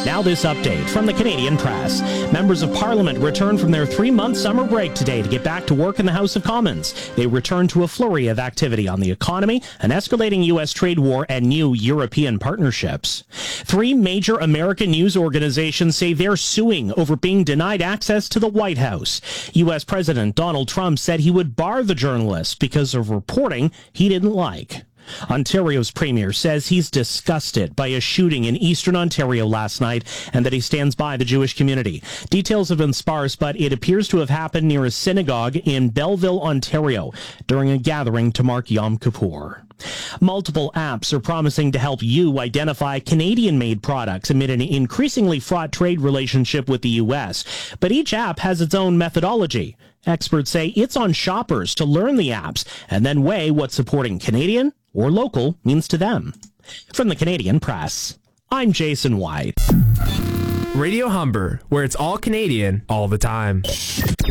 Now this update from the Canadian Press. Members of Parliament return from their 3-month summer break today to get back to work in the House of Commons. They return to a flurry of activity on the economy, an escalating U.S. trade war, and new European partnerships. 3 major American news organizations say they're suing over being denied access to the White House. U.S. President Donald Trump said he would bar the journalists because of reporting he didn't like. Ontario's premier says he's disgusted by a shooting in eastern Ontario last night and that he stands by the Jewish community. Details have been sparse, but it appears to have happened near a synagogue in Belleville, Ontario, during a gathering to mark Yom Kippur. Multiple apps are promising to help you identify Canadian-made products amid an increasingly fraught trade relationship with the U.S., but each app has its own methodology. Experts say it's on shoppers to learn the apps and then weigh what supporting Canadian or local means to them. From the Canadian Press, I'm Jason White. Radio Humber, where it's all Canadian all the time.